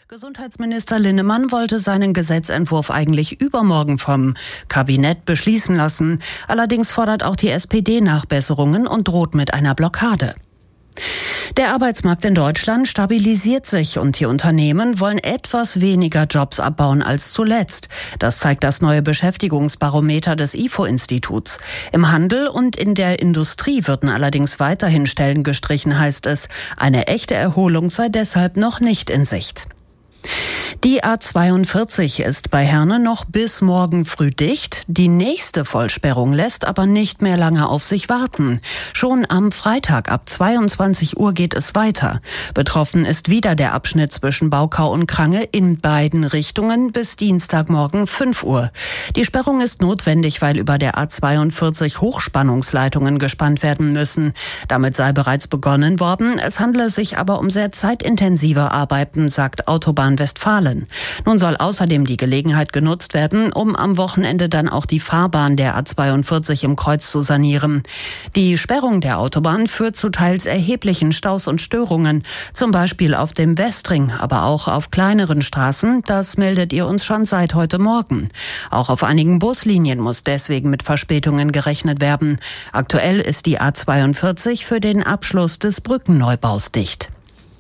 Gesundheitsminister Linnemann wollte seinen Gesetzentwurf eigentlich übermorgen vom Kabinett beschließen lassen. Allerdings fordert auch die SPD Nachbesserungen und droht mit einer Blockade. Der Arbeitsmarkt in Deutschland stabilisiert sich und die Unternehmen wollen etwas weniger Jobs abbauen als zuletzt. Das zeigt das neue Beschäftigungsbarometer des IFO-Instituts. Im Handel und in der Industrie würden allerdings weiterhin Stellen gestrichen, heißt es. Eine echte Erholung sei deshalb noch nicht in Sicht. Die A42 ist bei Herne noch bis morgen früh dicht. Die nächste Vollsperrung lässt aber nicht mehr lange auf sich warten. Schon am Freitag ab 22 Uhr geht es weiter. Betroffen ist wieder der Abschnitt zwischen Baukau und Krange in beiden Richtungen bis Dienstagmorgen 5 Uhr. Die Sperrung ist notwendig, weil über der A42 Hochspannungsleitungen gespannt werden müssen. Damit sei bereits begonnen worden. Es handle sich aber um sehr zeitintensive Arbeiten, sagt Autobahn Westfalen. Nun soll außerdem die Gelegenheit genutzt werden, um am Wochenende dann auch die Fahrbahn der A42 im Kreuz zu sanieren. Die Sperrung der Autobahn führt zu teils erheblichen Staus und Störungen, zum Beispiel auf dem Westring, aber auch auf kleineren Straßen. Das meldet ihr uns schon seit heute Morgen. Auch auf einigen Buslinien muss deswegen mit Verspätungen gerechnet werden. Aktuell ist die A42 für den Abschluss des Brückenneubaus dicht.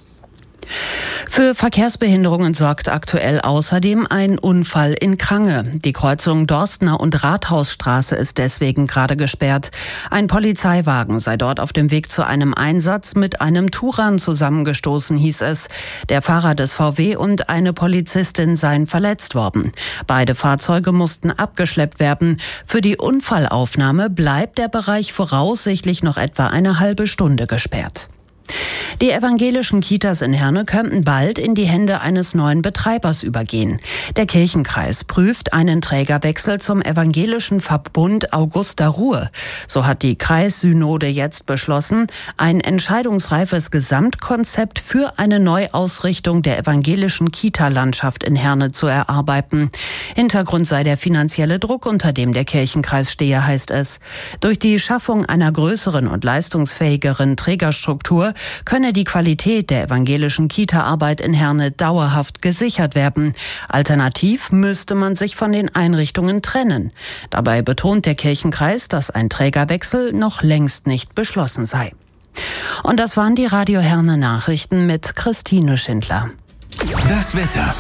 Für Verkehrsbehinderungen sorgt aktuell außerdem ein Unfall in Krange. Die Kreuzung Dorstner und Rathausstraße ist deswegen gerade gesperrt. Ein Polizeiwagen sei dort auf dem Weg zu einem Einsatz mit einem Touran zusammengestoßen, hieß es. Der Fahrer des VW und eine Polizistin seien verletzt worden. Beide Fahrzeuge mussten abgeschleppt werden. Für die Unfallaufnahme bleibt der Bereich voraussichtlich noch etwa eine halbe Stunde gesperrt. Die evangelischen Kitas in Herne könnten bald in die Hände eines neuen Betreibers übergehen. Der Kirchenkreis prüft einen Trägerwechsel zum evangelischen Verbund Augusta Ruhe. So hat die Kreissynode jetzt beschlossen, ein entscheidungsreifes Gesamtkonzept für eine Neuausrichtung der evangelischen Kita-Landschaft in Herne zu erarbeiten. Hintergrund sei der finanzielle Druck, unter dem der Kirchenkreis stehe, heißt es. Durch die Schaffung einer größeren und leistungsfähigeren Trägerstruktur könne die Qualität der evangelischen Kita-Arbeit in Herne dauerhaft gesichert werden. Alternativ müsste man sich von den Einrichtungen trennen. Dabei betont der Kirchenkreis, dass ein Trägerwechsel noch längst nicht beschlossen sei. Und das waren die Radio Herne Nachrichten mit Christine Schindler. Das Wetter.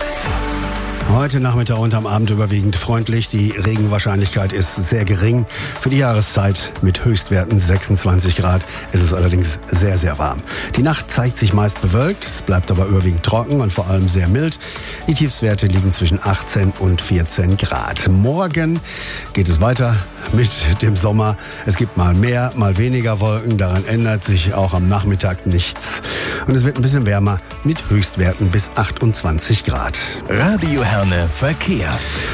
Heute Nachmittag und am Abend überwiegend freundlich. Die Regenwahrscheinlichkeit ist sehr gering. Für die Jahreszeit mit Höchstwerten 26 Grad ist es allerdings sehr, sehr warm. Die Nacht zeigt sich meist bewölkt, es bleibt aber überwiegend trocken und vor allem sehr mild. Die Tiefstwerte liegen zwischen 18 und 14 Grad. Morgen geht es weiter mit dem Sommer. Es gibt mal mehr, mal weniger Wolken. Daran ändert sich auch am Nachmittag nichts. Und es wird ein bisschen wärmer mit Höchstwerten bis 28 Grad. Radio Herne Verkehr.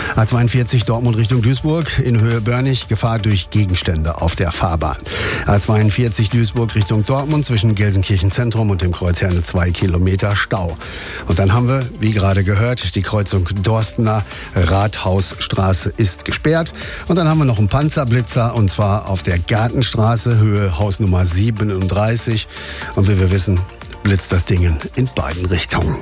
A42 Dortmund Richtung Duisburg in Höhe Börnig, Gefahr durch Gegenstände auf der Fahrbahn. A42 Duisburg Richtung Dortmund zwischen Gelsenkirchen Zentrum und dem Kreuz Herne 2 Kilometer Stau. Und dann haben wir, wie gerade gehört, die Kreuzung Dorstner Rathausstraße ist gesperrt. Und dann haben wir noch einen Panzerblitzer und zwar auf der Gartenstraße, Höhe Hausnummer 37. Und wie wir wissen, blitzt das Ding in beiden Richtungen.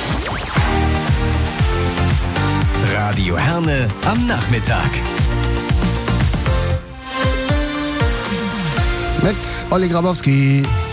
Radio Herne am Nachmittag. Mit Olli Grabowski.